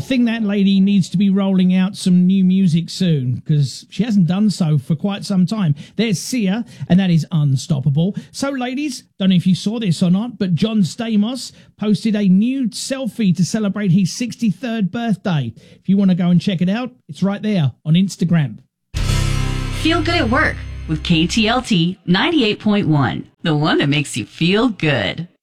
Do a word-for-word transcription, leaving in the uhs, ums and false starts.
think that lady needs to be rolling out some new music soon, because she hasn't done so for quite some time. There's Sia, and that is Unstoppable. So, ladies, don't know if you saw this or not, but John Stamos posted a new selfie to celebrate his sixty-third birthday. If you want to go and check it out, it's right there on Instagram. Feel good at work with K T L T ninety-eight point one, the one that makes you feel good.